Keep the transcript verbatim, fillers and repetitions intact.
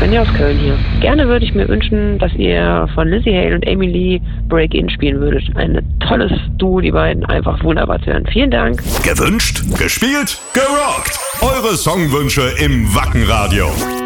Svenja aus Köln hier. Gerne würde ich mir wünschen, dass ihr von Lizzie Hale und Amy Lee Break-In spielen würdet. Ein tolles Duo, die beiden. Einfach wunderbar zu hören. Vielen Dank. Gewünscht, gespielt, gerockt. Eure Songwünsche im Wacken Radio.